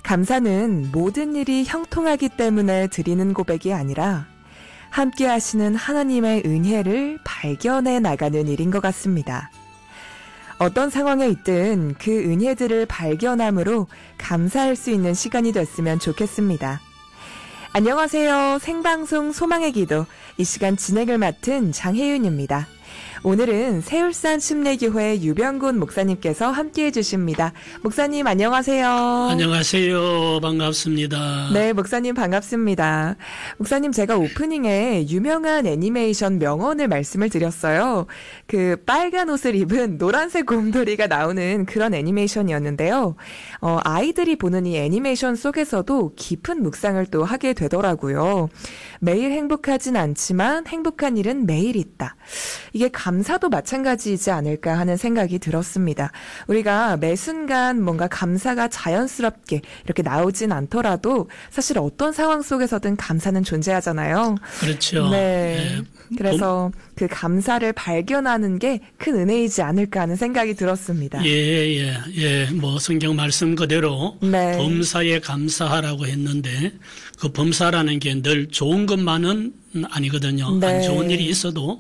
감사는 모든 일이 형통하기 때문에 드리는 고백이 아니라 함께 하시는 하나님의 은혜를 발견해 나가는 일인 것 같습니다. 어떤 상황에 있든 그 은혜들을 발견함으로 감사할 수 있는 시간이 됐으면 좋겠습니다. 안녕하세요. 생방송 소망의 기도, 이 시간 진행을 맡은 장혜윤입니다. 오늘은 세울산 침례교회 유병곤 목사님께서 함께해 주십니다. 목사님 안녕하세요. 안녕하세요. 반갑습니다. 네, 목사님 반갑습니다. 목사님, 제가 오프닝에 유명한 애니메이션 명언을 말씀을 드렸어요. 그 빨간 옷을 입은 노란색 곰돌이가 나오는 그런 애니메이션이었는데요. 아이들이 보는 이 애니메이션 속에서도 깊은 묵상을 또 하게 되더라고요. 매일 행복하진 않지만 행복한 일은 매일 있다. 이게 감사도 마찬가지이지 않을까 하는 생각이 들었습니다. 우리가 매 순간 뭔가 감사가 자연스럽게 이렇게 나오진 않더라도 사실 어떤 상황 속에서든 감사는 존재하잖아요. 그렇죠. 네. 그래서 그 감사를 발견하는 게 큰 은혜이지 않을까 하는 생각이 들었습니다. 뭐 성경 말씀 그대로 네. 범사에 감사하라고 했는데 그 범사라는 게 늘 좋은 것만은 아니거든요. 네. 안 좋은 일이 있어도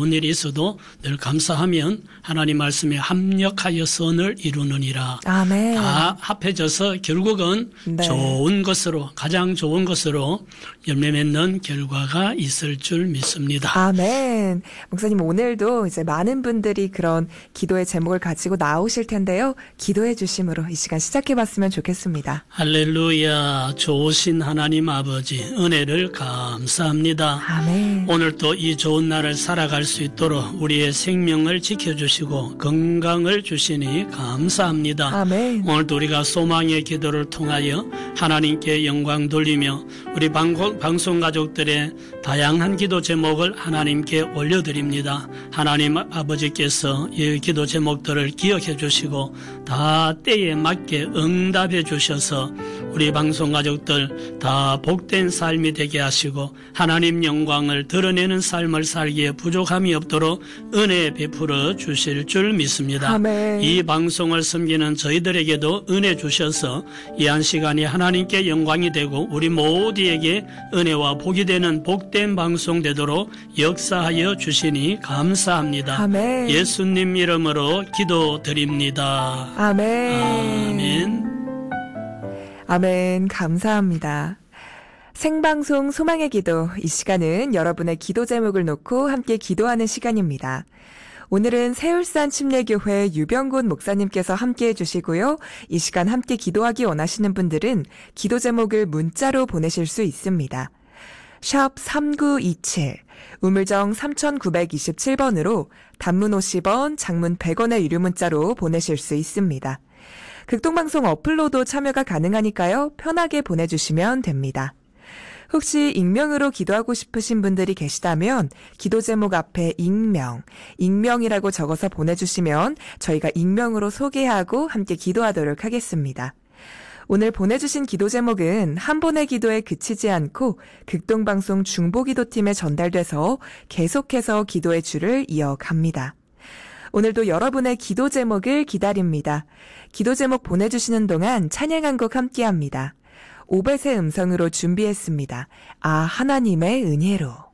늘 감사하면 하나님 말씀에 합력하여 선을 이루느니라. 아멘. 다 합해져서 결국은 네. 좋은 것으로, 가장 좋은 것으로 열매 맺는 결과가 있을 줄 믿습니다. 아멘. 목사님, 오늘도 이제 많은 분들이 그런 기도의 제목을 가지고 나오실 텐데요. 기도해 주심으로 이 시간 시작해 봤으면 좋겠습니다. 할렐루야. 좋으신 하나님 아버지, 은혜를 감사합니다. 아멘. 오늘 또 이 좋은 날을 살아갈 수 있도록 우리의 생명을 지켜주시고 건강을 주시니 감사합니다. 아멘. 오늘도 우리가 소망의 기도를 통하여 하나님께 영광 돌리며 우리 방송 가족들의 다양한 기도 제목을 하나님께 올려드립니다. 하나님 아버지께서 이 기도 제목들을 기억해 주시고 다 때에 맞게 응답해 주셔서 우리 방송 가족들 다 복된 삶이 되게 하시고 하나님 영광을 드러내는 삶을 살기에 부족함이 없도록 은혜 베풀어 주실 줄 믿습니다. 아멘. 이 방송을 섬기는 저희들에게도 은혜 주셔서 이 한 시간이 하나님께 영광이 되고 우리 모두에게 은혜와 복이 되는 복된 방송 되도록 역사하여 주시니 감사합니다. 아멘. 예수님 이름으로 기도드립니다. 아멘. 아멘. 아멘. 감사합니다. 생방송 소망의 기도, 이 시간은 여러분의 기도 제목을 놓고 함께 기도하는 시간입니다. 오늘은 세울산 침례교회 유병곤 목사님께서 함께해 주시고요. 이 시간 함께 기도하기 원하시는 분들은 기도 제목을 문자로 보내실 수 있습니다. 샵 3927, 우물정 3927번으로 단문 50원, 장문 100원의 유료 문자로 보내실 수 있습니다. 극동방송 어플로도 참여가 가능하니까요. 편하게 보내주시면 됩니다. 혹시 익명으로 기도하고 싶으신 분들이 계시다면 기도 제목 앞에 익명이라고 적어서 보내주시면 저희가 익명으로 소개하고 함께 기도하도록 하겠습니다. 오늘 보내주신 기도 제목은 한 번의 기도에 그치지 않고 극동방송 중보기도팀에 전달돼서 계속해서 기도의 줄을 이어갑니다. 오늘도 여러분의 기도 제목을 기다립니다. 기도 제목 보내주시는 동안 찬양 한 곡 함께합니다. 오벳의 음성으로 준비했습니다. 아, 하나님의 은혜로.